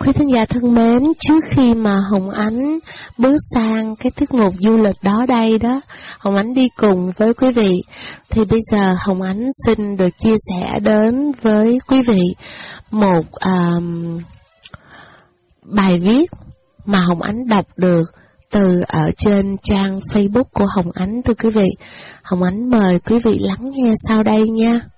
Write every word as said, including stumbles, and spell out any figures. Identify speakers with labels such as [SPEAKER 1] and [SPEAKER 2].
[SPEAKER 1] Quý thính giả thân mến, trước khi mà Hồng Ánh bước sang cái tiết mục du lịch đó đây đó, Hồng Ánh đi cùng với quý vị, thì bây giờ Hồng Ánh xin được chia sẻ đến với quý vị một um, bài viết mà Hồng Ánh đọc được từ ở trên trang Facebook của Hồng Ánh, thưa quý vị. Hồng Ánh mời quý vị lắng nghe sau đây nha.